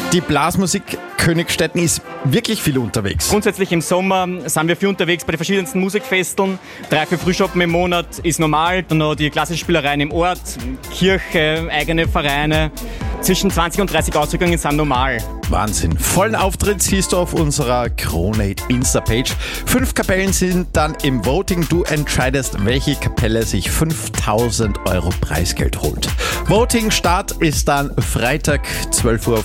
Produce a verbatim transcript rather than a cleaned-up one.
Die Blasmusik Königstetten ist wirklich viel unterwegs. Grundsätzlich im Sommer sind wir viel unterwegs bei den verschiedensten Musikfesteln. Drei, vier Frühschoppen im Monat ist normal. Dann noch die klassischen Spielereien im Ort, Kirche, eigene Vereine. Zwischen zwanzig und dreißig Ausdrückungen sind normal. Wahnsinn. Vollen Auftritt siehst du auf unserer Kronate Insta-Page. Fünf Kapellen sind dann im Voting. Du entscheidest, welche Kapelle sich fünftausend Euro Preisgeld holt. Voting-Start ist dann Freitag zwölf Uhr auf